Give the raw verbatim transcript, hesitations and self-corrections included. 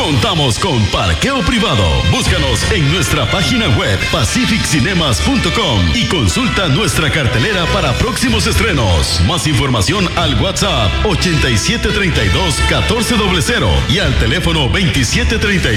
Contamos con parqueo privado. Búscanos en nuestra página web pacific cinemas punto com y consulta nuestra cartelera para próximos estrenos. Más información al WhatsApp ochenta y siete treinta y dos catorce cero cero y al teléfono veintisiete treinta